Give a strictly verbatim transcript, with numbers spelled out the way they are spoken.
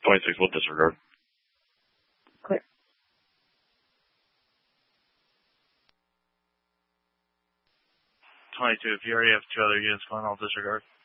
twenty-six, we'll disregard. Clear. twenty-two, if you already have two other units going, I'll disregard.